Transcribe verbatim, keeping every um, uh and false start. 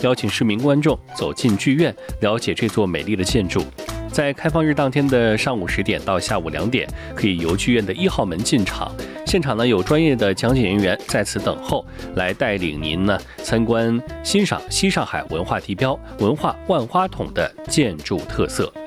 邀请市民观众走进剧院，了解这座美丽的建筑。在开放日当天的上午十点到下午两点，可以由剧院的一号门进场。现场呢有专业的讲解人员在此等候，来带领您呢参观欣赏西上海文化地标文化万花筒的建筑特色。